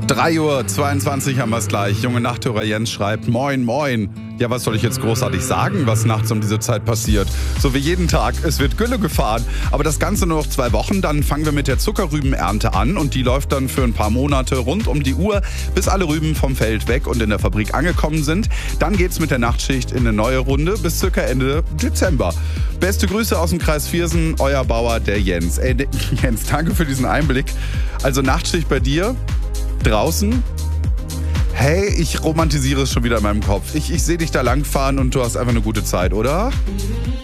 3:22 Uhr haben wir es gleich. Junge Nachthörer Jens schreibt, moin, moin. Ja, was soll ich jetzt großartig sagen, was nachts um diese Zeit passiert? So wie jeden Tag, es wird Gülle gefahren. Aber das Ganze nur noch 2 Wochen, dann fangen wir mit der Zuckerrübenernte an. Und die läuft dann für ein paar Monate rund um die Uhr, bis alle Rüben vom Feld weg und in der Fabrik angekommen sind. Dann geht's mit der Nachtschicht in eine neue Runde bis circa Ende Dezember. Beste Grüße aus dem Kreis Viersen, euer Bauer, der Jens. Jens, danke für diesen Einblick. Also Nachtschicht bei dir, draußen. Hey, ich romantisiere es schon wieder in meinem Kopf. Ich sehe dich da langfahren und du hast einfach eine gute Zeit, oder?